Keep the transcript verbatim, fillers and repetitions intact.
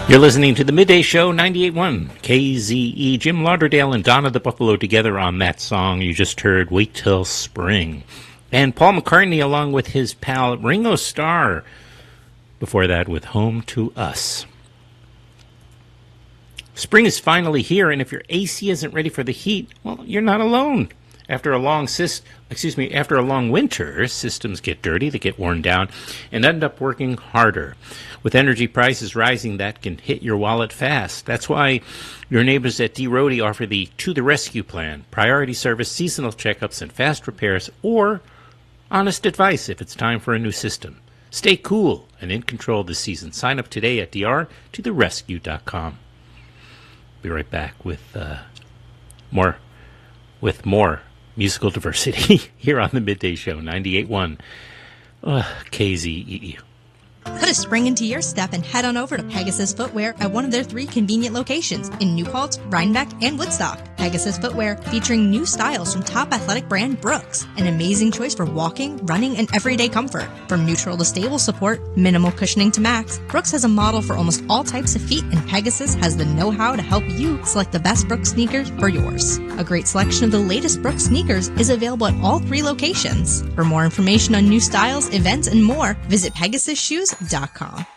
You're listening to the Midday Show, ninety-eight point one K Z E. Jim Lauderdale and Donna the Buffalo together on that song you just heard, Wait Till Spring. And Paul McCartney along with his pal Ringo Starr. Before that with Home to Us. Spring is finally here, and if your A C isn't ready for the heat, well, you're not alone. After a long sys- excuse me, after a long winter, systems get dirty, they get worn down, and end up working harder. With energy prices rising, that can hit your wallet fast. That's why your neighbors at D. Rody offer the To the Rescue plan, priority service, seasonal checkups, and fast repairs, or honest advice if it's time for a new system. Stay cool and in control this season. Sign up today at d r to the rescue dot com. Be right back with uh, more with more musical diversity here on the Midday Show, ninety-eight point one uh, K Z E. Put a spring into your step and head on over to Pegasus Footwear at one of their three convenient locations in New Paltz, Rhinebeck, and Woodstock. Pegasus Footwear, featuring new styles from top athletic brand Brooks. An amazing choice for walking, running, and everyday comfort. From neutral to stable support, minimal cushioning to max, Brooks has a model for almost all types of feet, and Pegasus has the know-how to help you select the best Brooks sneakers for yours. A great selection of the latest Brooks sneakers is available at all three locations. For more information on new styles, events, and more, visit pegasus shoes dot com.